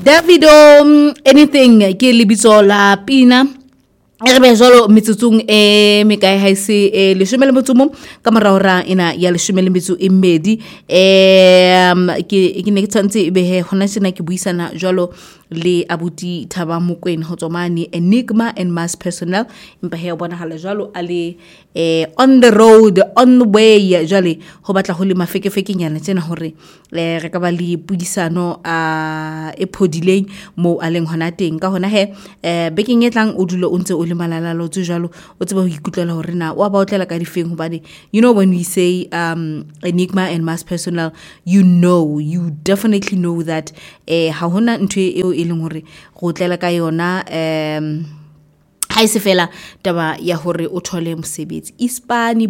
Davido anything ke lebitso la Pina re be jalo metsotsong me kae ha se le shomele motsomo ka moraora ena ya le shomele metso e mmedi ke ne ke tsantse be he hona sena ke buisana jalo le abuti Thaba Mokoena ho tsomane Enigma and Mass Personnel empa he bona hala jalo ale on the road on the way jale ho batla ho le mafekefeke nyana tsena hore re ka ba le pudisano e podileng mo aleng hona teng ka hona he bekeng etlang o dulo o ntse o le malala lo jalo o tseba ho ikutlela hore na wa ba o tlela ka difeng hobane you know when we say Enigma and Mass Personnel you definitely know that ha hona ntwe eo e leng hore go tlela ka yona ha ise fela taba ya hore o thole mosebetsi Ispani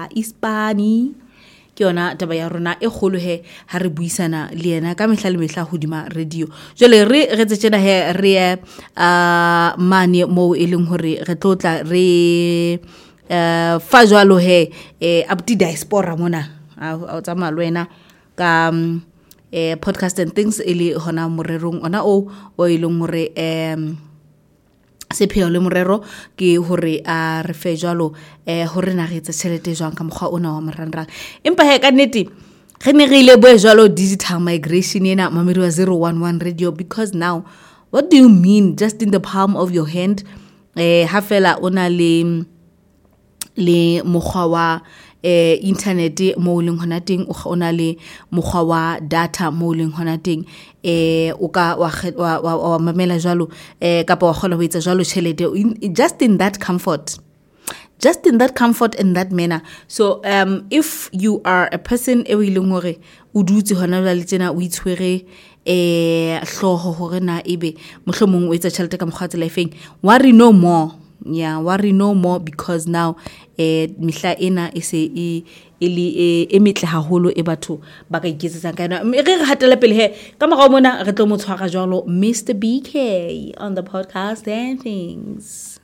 ke yona taba ya rona e kgolo he ha re buisana le yena ka mehla le mehla hodima radio jole re tsena he re mane mo e leng hore re tlotla re fa jwalo he abdi diaspora mona a tsama lwena ka podcast and things ele hona morerong ona o e leng hore sepheo le morero ke hore a re fe jwalo hore na re tsa tšhelete jwang ka mokgwa ona wa moranrang empa he ka nnete ge ne re ile boe jwalo digital migration ena mamedi wa 011 radio because now what do you mean just in the palm of your hand ha fela ona le mokgwa wa internet mo leng hona teng o na le mokgwa wa data mo leng hona teng o ka wa mamela jwalo kapa wa kgola ho etsa jwalo tšhelete just in that comfort and that manner. So if you are a person e wileng hore o dutse hona le tsena o itshwere hloho hore na ebe mohlomong o etsa tšhelete ka mokgwa tsela efeng worry no more because now mihla ena e se e metle haholo e batho ba ka iketsetsang ka yona re hatela pele he ka morao mona re tlo mo tshwara jwalo Mr BK on the podcast and things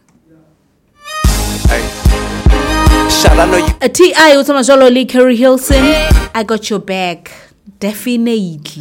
TI o tsama jwalo le Carrie Hilson I got your back definitely